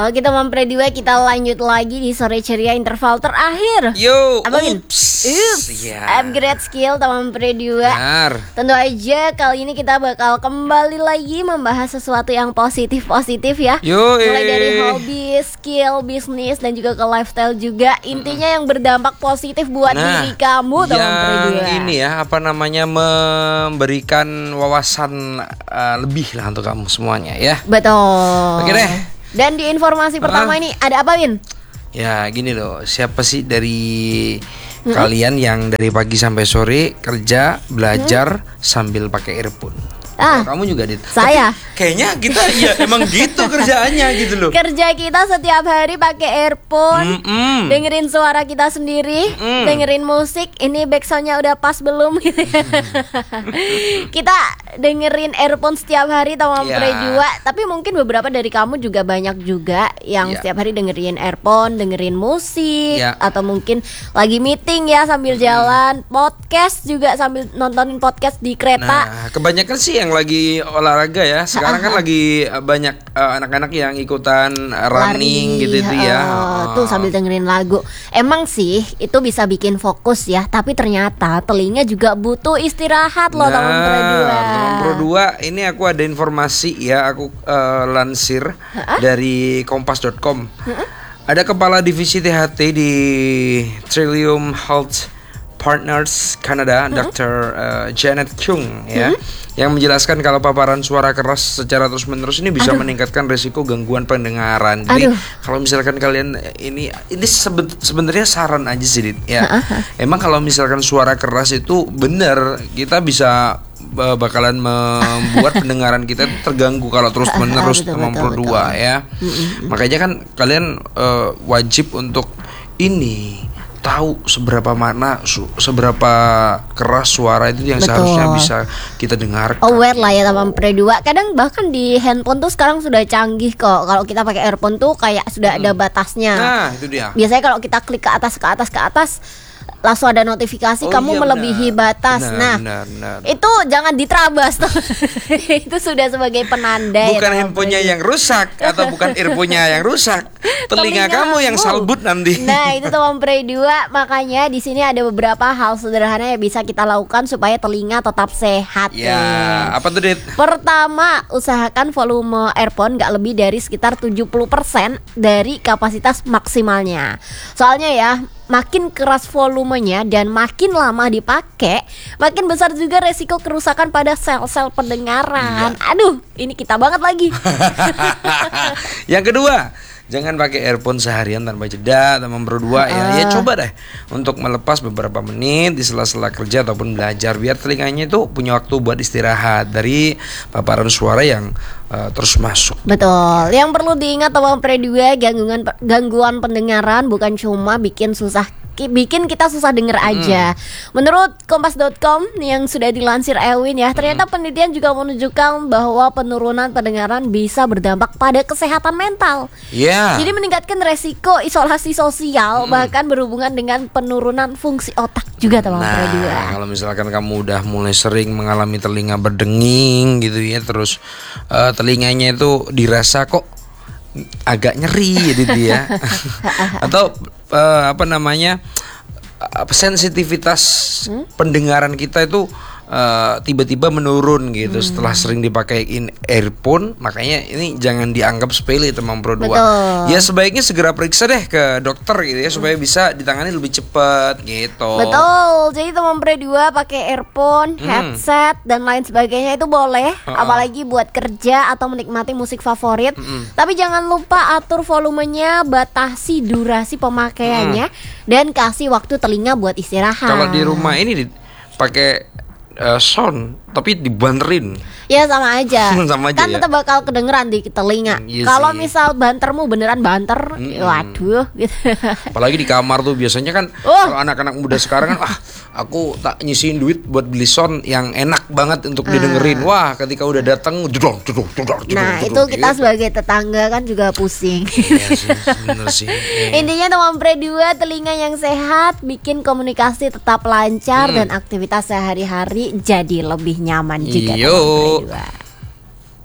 Oke teman Pre2, kita lanjut lagi di sore ceria interval terakhir. Yo, Apa Win? ups. Yeah. Upgrade skill teman Pre2. Benar. Tentu aja kali ini kita bakal kembali lagi membahas sesuatu yang positif-positif ya. Mulai dari hobi, skill, bisnis, dan juga ke lifestyle juga. Intinya yang berdampak positif buat diri kamu teman Pre2. Ini ya, apa namanya, memberikan wawasan lebih lah untuk kamu semuanya ya. Betul. Oke deh. Dan di informasi pertama ini ada apa Win? Ya gini loh, siapa sih dari kalian yang dari pagi sampai sore kerja, belajar sambil pakai earphone? Kamu juga Dit. Saya. Tapi kayaknya kita ya emang gitu kerjaannya gitu loh. Kerja kita setiap hari pakai earphone, dengerin suara kita sendiri, dengerin musik. Ini backsoundnya udah pas belum? Kita dengerin earphone setiap hari teman Pre2. Tapi mungkin beberapa dari kamu juga banyak juga yang setiap hari dengerin earphone, dengerin musik, atau mungkin lagi meeting ya sambil jalan, podcast juga sambil nontonin podcast di kereta. Nah, kebanyakan sih yang lagi olahraga ya. Sekarang kan lagi banyak anak-anak yang ikutan running gitu ya. Tuh sambil dengerin lagu. Emang sih itu bisa bikin fokus ya, tapi ternyata telinga juga butuh istirahat loh teman Pre2. Teman Pro2, ini aku ada informasi ya, aku lansir dari kompas.com. Ada kepala divisi THT di Trillium Health Partners Canada, Dr. Janet Chung ya, yang menjelaskan kalau paparan suara keras secara terus-menerus ini bisa meningkatkan risiko gangguan pendengaran. Jadi kalau misalkan kalian ini sebenarnya saran aja sih Dit, ya. Emang kalau misalkan suara keras itu benar, kita bisa bakalan membuat pendengaran kita terganggu kalau terus-menerus teman Pro2 ya. Makanya kan kalian wajib untuk ini tahu seberapa keras suara itu yang seharusnya bisa kita dengar. Aware lah ya teman Pre2. Kadang bahkan di handphone tuh sekarang sudah canggih kok. Kalau kita pakai earphone tuh kayak sudah ada batasnya. Nah, itu dia. Biasanya kalau kita klik ke atas langsung ada notifikasi kamu melebihi batas. Benar. Itu jangan diterabas. Itu sudah sebagai penanda. Bukan handphonenya yang rusak atau bukan earphone-nya yang rusak, telinga kamu yang salbut nanti. Nah, itu teman Pre2. Makanya di sini ada beberapa hal sederhana yang bisa kita lakukan supaya telinga tetap sehat. Ya, apa tuh Dit? Pertama, usahakan volume earphone gak lebih dari sekitar 70% dari kapasitas maksimalnya. Soalnya ya, makin keras volumenya dan makin lama dipakai, makin besar juga resiko kerusakan pada sel-sel pendengaran. Aduh, ini kita banget lagi. Yang kedua, jangan pakai earphone seharian tanpa jeda teman Pro2 ya. Ya coba deh untuk melepas beberapa menit di sela-sela kerja ataupun belajar, biar telinganya itu punya waktu buat istirahat dari paparan suara yang terus masuk. Betul. Yang perlu diingat teman Pre2, gangguan pendengaran bukan cuma bikin kita susah denger aja. Menurut kompas.com yang sudah dilansir Ewin ya, ternyata penelitian juga menunjukkan bahwa penurunan pendengaran bisa berdampak pada kesehatan mental. Jadi meningkatkan resiko isolasi sosial, bahkan berhubungan dengan penurunan fungsi otak juga teman Pre2. Kalau misalkan kamu udah mulai sering mengalami telinga berdenging gitu ya, terus telinganya itu dirasa kok agak nyeri gitu ya. Atau sensitivitas pendengaran kita itu tiba-tiba menurun gitu setelah sering dipakein earphone. Makanya ini jangan dianggap sepele teman Pro2. Ya sebaiknya segera periksa deh ke dokter gitu ya, supaya bisa ditangani lebih cepat gitu. Betul. Jadi teman Pre2 pakai earphone, headset dan lain sebagainya itu boleh, apalagi buat kerja atau menikmati musik favorit. Tapi jangan lupa atur volumenya, batasi durasi pemakaiannya, dan kasih waktu telinga buat istirahat. Kalau di rumah ini pakai sound tapi dibanterin, ya sama aja. Sama aja kan tetap bakal kedengeran di telinga. Kalau misal bantermu beneran banter, waduh gitu. Apalagi di kamar tuh biasanya kan kalau anak-anak muda sekarang kan, aku tak nyisihin duit buat beli sound yang enak banget untuk didengerin. Wah, ketika udah datang nah itu kita sebagai tetangga kan juga pusing. Bener sih. Intinya teman Pre2, telinga yang sehat bikin komunikasi tetap lancar dan aktivitas sehari-hari jadi lebih nyaman juga. Yo.